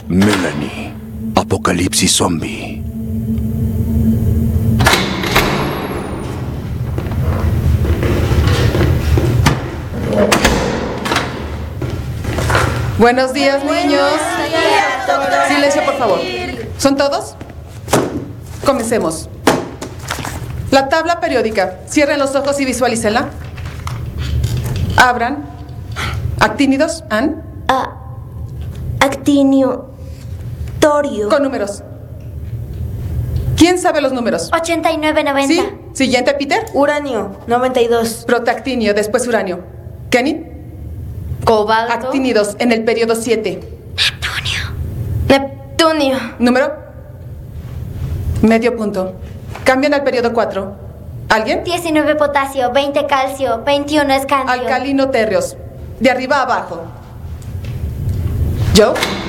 Melanie, Apocalipsis Zombie. Buenos días, niños. Silencio, por favor. ¿Son todos? Comencemos. La tabla periódica. Cierren los ojos y visualícenla. Abran. Actínidos, Ann. Actinio. Torio. Con números. ¿Quién sabe los números? 89-90. ¿Sí? Siguiente, Peter. Uranio. 92. Protactinio, después uranio. Kenny. Cobalto. Actínidos en el periodo 7. Neptunio. ¿Número? Medio punto. Cambian al periodo 4. ¿Alguien? 19 potasio, 20 calcio, 21 escandio. Alcalino térreos. De arriba a abajo. ¿Joe?